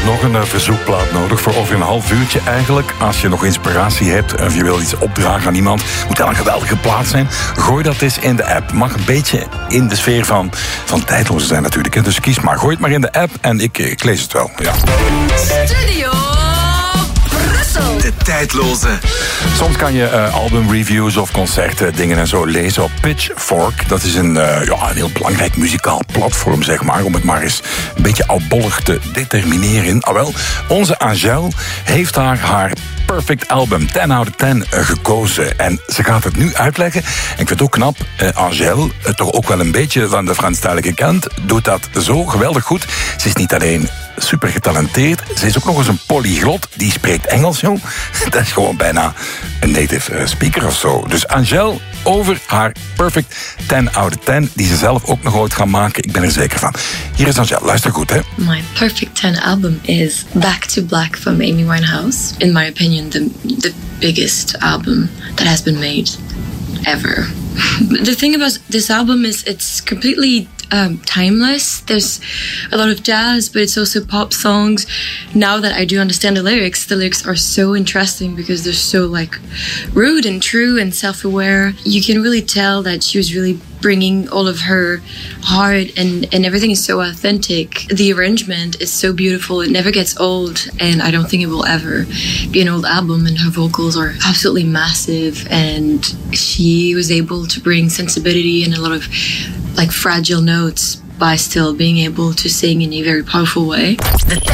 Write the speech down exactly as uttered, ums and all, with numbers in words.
nog een uh, verzoekplaat nodig voor over een half uurtje eigenlijk. Als je nog inspiratie hebt of je wil iets opdragen aan iemand, moet dat een geweldige plaat zijn. Gooi dat eens in de app. Mag een beetje in de sfeer van, van tijdloze zijn natuurlijk. Hè. Dus kies maar. Gooi het maar in de app en ik, ik lees het wel. Ja. Studio Brussel. De tijdloze. Soms kan je uh, albumreviews of concerten, dingen en zo lezen op Pitchfork. Dat is een, uh, ja, een heel belangrijk muzikaal platform, zeg maar, om het maar eens een beetje oudbollig te determineren. Ah wel, onze Angèle heeft daar haar perfect album ten out of ten gekozen. En ze gaat het nu uitleggen. En ik vind het ook knap, uh, Angèle, uh, toch ook wel een beetje van de Franstalige kant, doet dat zo geweldig goed. Ze is niet alleen super getalenteerd, ze is ook nog eens een polyglot. Die spreekt Engels, joh. Dat is gewoon bijna een native speaker of zo. Dus Angèle over haar perfect ten out of ten, die ze zelf ook nog ooit gaan maken. Ik ben er zeker van. Hier is Angèle, luister goed, hè. My perfect ten album is Back to Black from Amy Winehouse. In my opinion, the, the biggest album that has been made ever. The thing about this album is it's completely um, timeless. There's a lot of jazz, but it's also pop songs. Now that I do understand the lyrics, the lyrics are so interesting because they're so like rude and true and self-aware. You can really tell that she was really bringing all of her heart, and, and everything is so authentic. The arrangement is so beautiful. It never gets old, and I don't think it will ever be an old album. And her vocals are absolutely massive, and she was able to bring sensibility and a lot of like fragile notes by still being able to sing in a very powerful way. De